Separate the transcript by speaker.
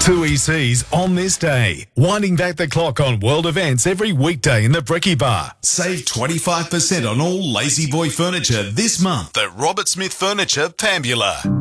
Speaker 1: Two ECs on this day. Winding back the clock on world events every weekday in the Brekkie Bar. Save 25% on all Lazy Boy furniture this month at Robert Smith Furniture, Pambula.